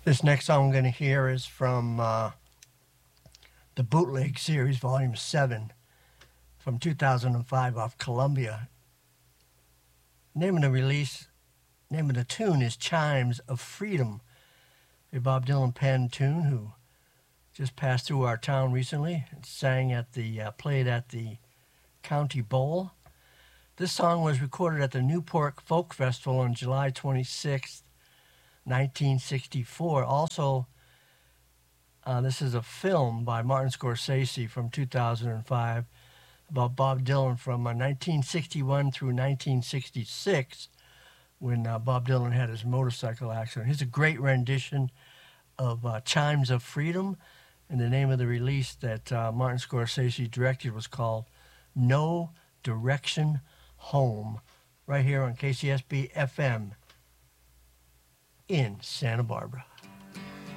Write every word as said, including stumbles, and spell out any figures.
This next song I'm going to hear is from uh, the Bootleg Series, Volume seven, from two thousand five off Columbia. Name of the release, name of the tune is Chimes of Freedom, a Bob Dylan penned tune who just passed through our town recently and sang at the, uh, played at the County Bowl. This song was recorded at the Newport Folk Festival on July twenty-sixth, nineteen sixty-four. Also, uh, this is a film by Martin Scorsese from two thousand five about Bob Dylan from uh, nineteen sixty-one through nineteen sixty-six when uh, Bob Dylan had his motorcycle accident. Here's a great rendition of uh, Chimes of Freedom, and the name of the release that uh, Martin Scorsese directed was called No Direction Home, right here on K C S B F M in Santa Barbara.